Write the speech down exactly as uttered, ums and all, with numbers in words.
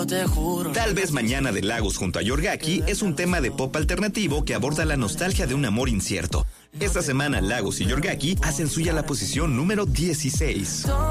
te juro. Tal vez Mañana de Lagos junto a Yorgaki es un tema de pop alternativo que aborda la nostalgia de un amor incierto. Esta semana Lagos y Yorgaki hacen suya la posición número dieciséis.